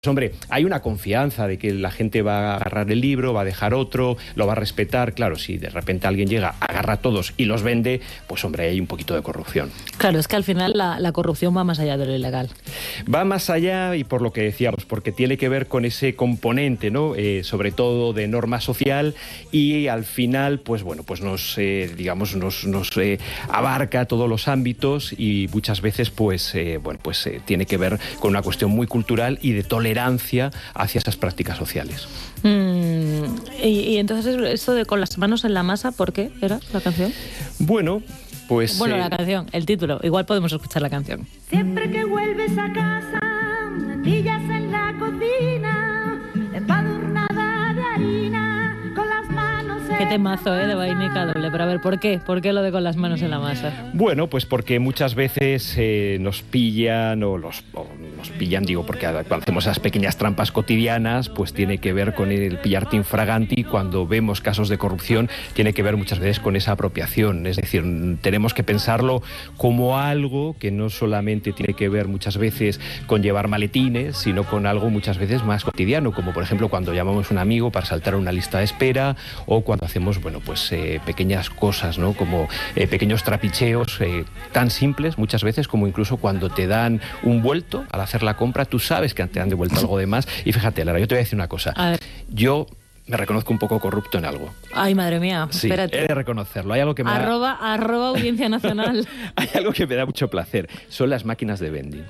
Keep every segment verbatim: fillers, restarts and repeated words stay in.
Hombre, hay una confianza de que la gente va a agarrar el libro, va a dejar otro, lo va a respetar. Claro, si de repente alguien llega, agarra a todos y los vende, pues hombre, hay un poquito de corrupción. Claro, es que al final la, la corrupción va más allá de lo ilegal. Va más allá y por lo que decíamos, porque tiene que ver con ese componente, ¿no? Eh, sobre todo de norma social y al final, pues bueno, pues nos, eh, digamos, nos, nos eh, abarca todos los ámbitos y muchas veces, pues, eh, bueno, pues eh, tiene que ver con una cuestión muy cultural y de tolerancia hacia esas prácticas sociales. Mm, y, y entonces esto de con las manos en la masa, ¿por qué era la canción? Bueno, pues... Bueno, eh... la canción, el título, igual podemos escuchar la canción. Siempre que vuelves a casa, lentillas en la cocina, empadurnada de harina, con las manos en... Qué temazo, ¿eh? De Vainica Doble, pero a ver, ¿por qué? ¿Por qué lo de con las manos en la masa? Bueno, pues porque muchas veces eh, nos pillan o, los, o nos pillan, digo, porque hacemos esas pequeñas trampas cotidianas, pues tiene que ver con el pillarte infraganti. Cuando vemos casos de corrupción, tiene que ver muchas veces con esa apropiación. Es decir, tenemos que pensarlo como algo que no solamente tiene que ver muchas veces con llevar maletines, sino con algo muchas veces más cotidiano, como por ejemplo cuando llamamos a un amigo para saltar una lista de espera o cuando hacemos, bueno, pues eh, pequeñas cosas, ¿no? Como eh, pequeños trapicheos eh, tan simples muchas veces como incluso cuando te dan un vuelto al hacer la compra, tú sabes que te han devuelto algo de más. Y fíjate, Lara, yo te voy a decir una cosa. A ver. Yo me reconozco un poco corrupto en algo. Ay, madre mía, sí, espérate. He de reconocerlo. Hay algo que me arroba, da... arroba Audiencia Nacional. Hay algo que me da mucho placer. Son las máquinas de vending.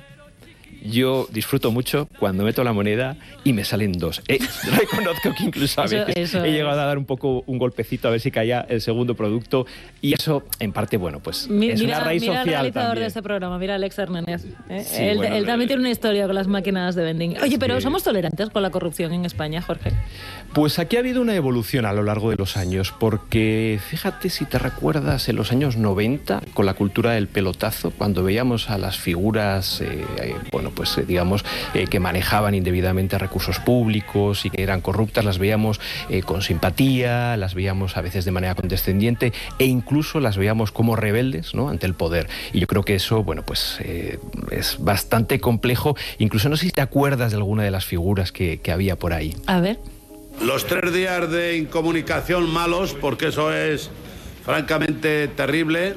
Yo disfruto mucho cuando meto la moneda y me salen dos. Eh, reconozco que incluso a veces eso, eso he llegado a dar un poco un golpecito a ver si caía el segundo producto y eso, en parte, bueno, pues Mi, es mira, una raíz mira social el realizador también. de este programa, mira Alex Hernández. ¿eh? Sí, él, bueno, él también tiene una historia con las máquinas de vending. Oye, pero que... ¿somos tolerantes con la corrupción en España, Jorge? Pues aquí ha habido una evolución a lo largo de los años, porque fíjate si te recuerdas en los años noventa, con la cultura del pelotazo, cuando veíamos a las figuras, eh, eh, bueno, pues eh, digamos, Eh, que manejaban indebidamente recursos públicos y que eran corruptas, las veíamos eh, con simpatía, las veíamos a veces de manera condescendiente e incluso las veíamos como rebeldes, ¿no?, ante el poder. Y yo creo que eso, bueno, pues eh, es bastante complejo. Incluso no sé si te acuerdas de alguna de las figuras que, que había por ahí. A ver. Los tres días de incomunicación malos, porque eso es francamente terrible.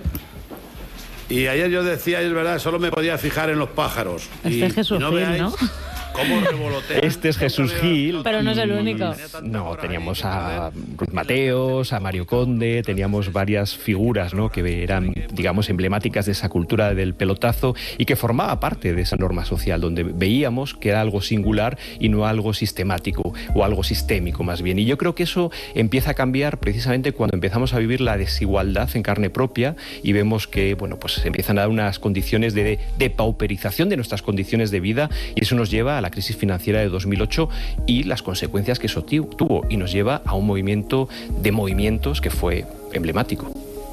Y ayer yo decía, es verdad, solo me podía fijar en los pájaros. Este y, Jesús y no Gil, veáis ¿no? cómo revolotea. Este es Jesús Gil. Pero no es el único. No, teníamos a Ruiz Mateos, a Mario Conde, teníamos varias figuras, ¿no?, que eran, digamos, emblemáticas de esa cultura del pelotazo y que formaba parte de esa norma social, donde veíamos que era algo singular y no algo sistemático o algo sistémico más bien. Y yo creo que eso empieza a cambiar precisamente cuando empezamos a vivir la desigualdad en carne propia y vemos que, bueno, pues se empiezan a dar unas condiciones de, de pauperización de nuestras condiciones de vida y eso nos lleva a la crisis financiera de dos mil ocho y las consecuencias que eso tuvo y nos lleva a un movimiento de movimientos que fue emblemático.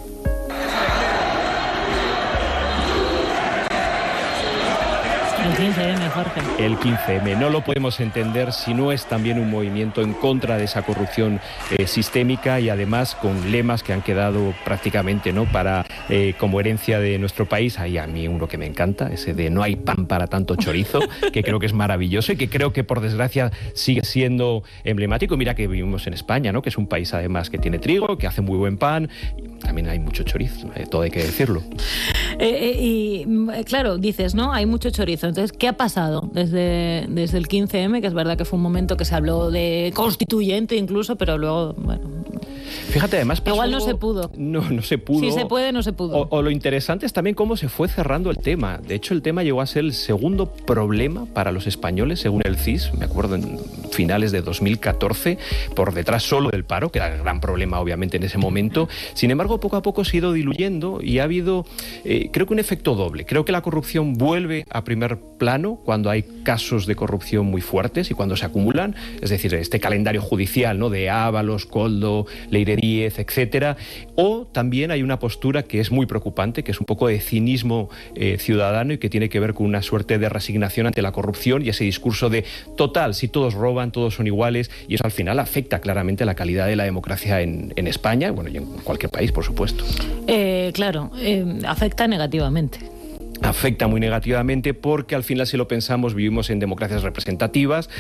El quince eme, Jorge. El quince eme. No lo podemos entender si no es también un movimiento en contra de esa corrupción eh, sistémica y además con lemas que han quedado prácticamente, ¿no?, para eh, como herencia de nuestro país. Hay a mí uno que me encanta, ese de no hay pan para tanto chorizo, que creo que es maravilloso y que creo que por desgracia sigue siendo emblemático. Mira que vivimos en España, ¿no?, que es un país además que tiene trigo, que hace muy buen pan. También hay mucho chorizo, eh, todo hay que decirlo. Eh, eh, y claro, dices, ¿no?, hay mucho chorizo. Entonces, ¿qué ha pasado desde, desde el quince eme? Que es verdad que fue un momento que se habló de constituyente incluso, pero luego, bueno... Fíjate, además... Igual algo... no se pudo. No, no se pudo. Si se puede, no se pudo. O, o lo interesante es también cómo se fue cerrando el tema. De hecho, el tema llegó a ser el segundo problema para los españoles, según el C I S, me acuerdo, en finales de dos mil catorce, por detrás solo del paro, que era el gran problema, obviamente, en ese momento. Sin embargo, poco a poco se ha ido diluyendo y ha habido, eh, creo que un efecto doble. Creo que la corrupción vuelve a primer plano cuando hay casos de corrupción muy fuertes y cuando se acumulan, es decir, este calendario judicial, ¿no?, de Ábalos, Koldo, Leire Díez, etcétera. O también hay una postura que es muy preocupante, que es un poco de cinismo eh, ciudadano y que tiene que ver con una suerte de resignación ante la corrupción y ese discurso de total, si todos roban, todos son iguales, y eso al final afecta claramente la calidad de la democracia en, en España, bueno, y en cualquier país, por supuesto. Eh, claro, eh, afecta negativamente. afecta muy negativamente porque al final, si lo pensamos, vivimos en democracias representativas